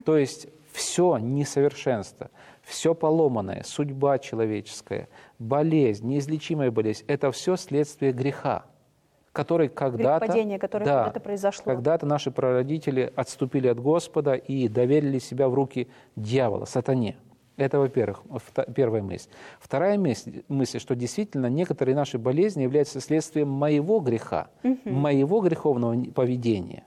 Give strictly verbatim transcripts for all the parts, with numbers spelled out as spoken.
То есть все несовершенство, все поломанное, судьба человеческая, болезнь, неизлечимая болезнь – это все следствие греха, который когда-то, грехопадение, которое да, когда-то произошло. Когда-то наши прародители отступили от Господа и доверили себя в руки дьявола, сатане. Это, во-первых, первая мысль. Вторая мысль, мысль, что действительно некоторые наши болезни являются следствием моего греха, угу. моего греховного поведения.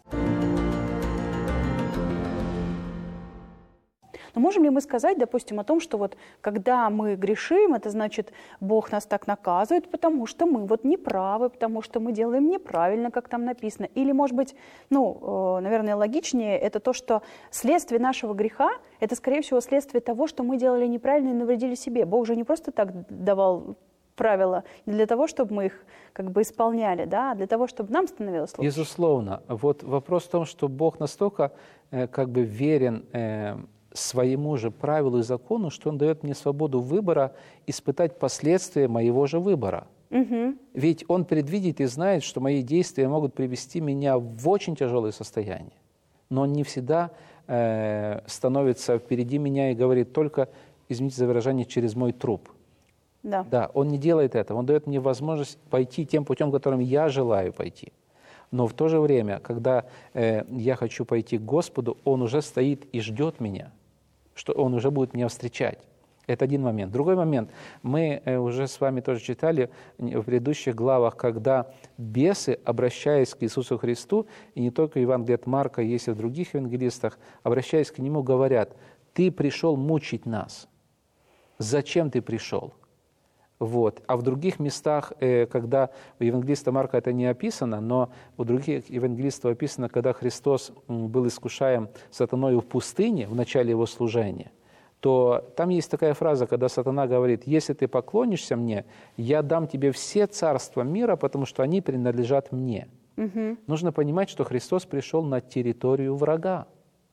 Но можем ли мы сказать, допустим, о том, что вот когда мы грешим, это значит, Бог нас так наказывает, потому что мы вот неправы, потому что мы делаем неправильно, как там написано. Или, может быть, ну, наверное, логичнее, это то, что следствие нашего греха, это, скорее всего, следствие того, что мы делали неправильно и навредили себе. Бог же не просто так давал правила для того, чтобы мы их как бы исполняли, да, а для того, чтобы нам становилось лучше. Безусловно. Вот вопрос в том, что Бог настолько э, как бы верен э, своему же правилу и закону, что Он дает мне свободу выбора испытать последствия моего же выбора. Угу. Ведь Он предвидит и знает, что мои действия могут привести меня в очень тяжелое состояние. Но Он не всегда э, становится впереди меня и говорит только, извините за выражение, через мой труп. Да. Да, Он не делает этого. Он дает мне возможность пойти тем путем, которым я желаю пойти. Но в то же время, когда э, я хочу пойти к Господу, Он уже стоит и ждет меня, что Он уже будет меня встречать. Это один момент. Другой момент. Мы э, уже с вами тоже читали в предыдущих главах, когда бесы, обращаясь к Иисусу Христу, и не только в Евангелии от Марка, есть и в других евангелистах, обращаясь к Нему, говорят: «Ты пришел мучить нас. Зачем ты пришел?» Вот. А в других местах, когда у евангелиста Марка это не описано, но у других евангелистов описано, когда Христос был искушаем сатаною в пустыне в начале Его служения, то там есть такая фраза, когда сатана говорит: «Если ты поклонишься мне, я дам тебе все царства мира, потому что они принадлежат мне». Угу. Нужно понимать, что Христос пришел на территорию врага.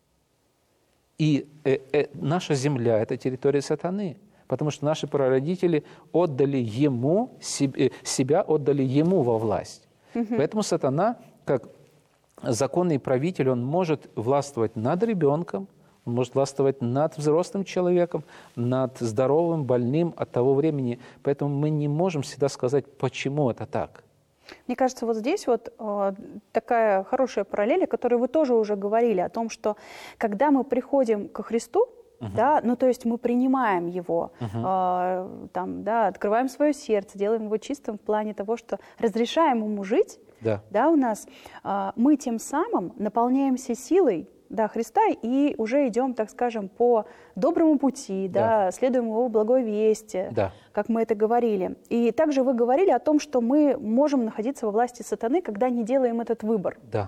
И э, э, наша земля – это территория сатаны. Потому что наши прародители отдали ему, себя отдали ему во власть. Угу. Поэтому сатана, как законный правитель, он может властвовать над ребенком, он может властвовать над взрослым человеком, над здоровым, больным от того времени. Поэтому мы не можем всегда сказать, почему это так. Мне кажется, вот здесь вот э, такая хорошая параллель, о которой вы тоже уже говорили, о том, что когда мы приходим ко Христу, Uh-huh. да, ну то есть мы принимаем Его, uh-huh. э, там, да, открываем свое сердце, делаем его чистым в плане того, что разрешаем Ему жить, да. Да, у нас, э, мы тем самым наполняемся силой, да, Христа и уже идем, так скажем, по доброму пути, да, да, следуем Его благой вести, да. как мы это говорили. И также вы говорили о том, что мы можем находиться во власти сатаны, когда не делаем этот выбор. Да.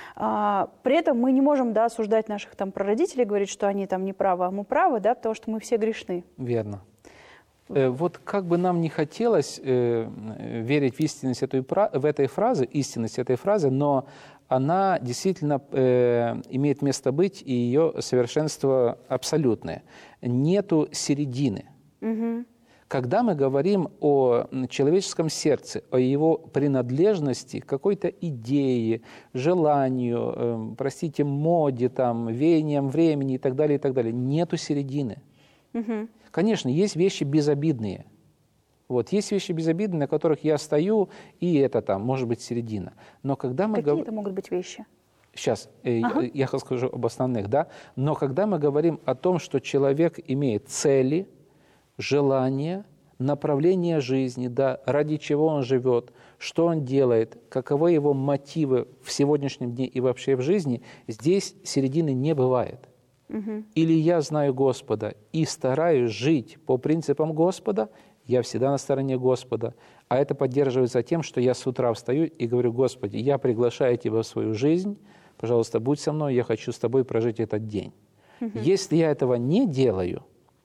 А, при этом мы не можем, да, осуждать наших там прародителей, говорить, что они там не правы, а мы правы, да, потому что мы все грешны. Верно. Э, вот как бы нам не хотелось э, верить в истинность этой, в этой фразы, истинность этой фразы, но она действительно э, имеет место быть, и ее совершенство абсолютное. Нету середины. Угу. Когда мы говорим о человеческом сердце, о его принадлежности к какой-то идее, желанию, э, простите, моде, там, веяниям времени и так далее, и так далее, нету середины. Угу. Конечно, есть вещи безобидные. Вот, есть вещи безобидные, на которых я стою, и это там, может быть, середина. Но когда мы Какие гов... это могут быть вещи? Сейчас, э, ага. я, я расскажу об основных, да. Но когда мы говорим о том, что человек имеет цели, желание, направление жизни, да, ради чего он живет, что он делает, каковы его мотивы в сегодняшнем дне и вообще в жизни, здесь середины не бывает. Угу. Или я знаю Господа и стараюсь жить по принципам Господа, я всегда на стороне Господа, а это поддерживается тем, что я с утра встаю и говорю: Господи, я приглашаю Тебя в свою жизнь, пожалуйста, будь со мной, я хочу с Тобой прожить этот день. Угу. Если я этого не делаю,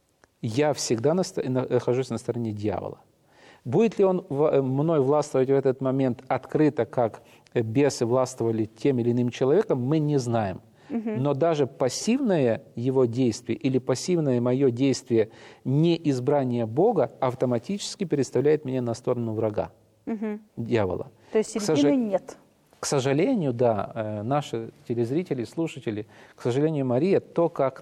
я всегда нахожусь на стороне дьявола. Будет ли он мной властвовать в этот момент открыто, как бесы властвовали тем или иным человеком, мы не знаем. Угу. Но даже пассивное его действие или пассивное мое действие не избрание Бога автоматически переставляет меня на сторону врага, угу. дьявола. То есть середины сож... нет. К сожалению, да, наши телезрители, слушатели, к сожалению, Мария, то, как